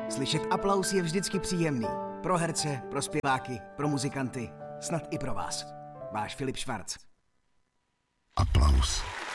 Slyšet aplaus je vždycky příjemný. Pro herce, pro zpěváky, pro muzikanty, snad i pro vás. Váš Filip Švarc. Aplaus.